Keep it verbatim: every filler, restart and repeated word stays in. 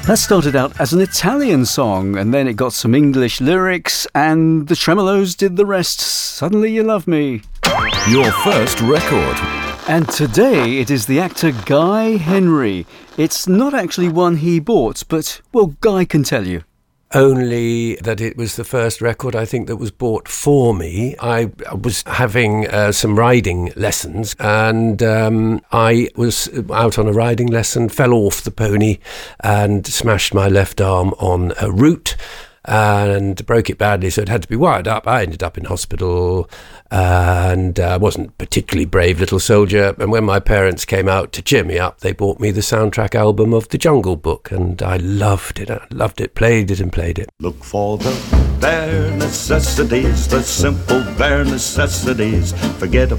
That started out as an Italian song, and then it got some English lyrics, and the Tremeloes did the rest. Suddenly You Love Me. Your first record. And today it is the actor Guy Henry. It's not actually one he bought, but, well, Guy can tell you. Only that it was the first record, I think, that was bought for me. I was having uh, some riding lessons, and um, I was out on a riding lesson, fell off the pony and smashed my left arm on a root and broke it badly, so it had to be wired up. I ended up in hospital, and I uh, wasn't particularly brave little soldier. And when my parents came out to cheer me up, they bought me the soundtrack album of The Jungle Book, and I loved it. I loved it, played it and played it. Look for the bare necessities, the simple bare necessities. Forget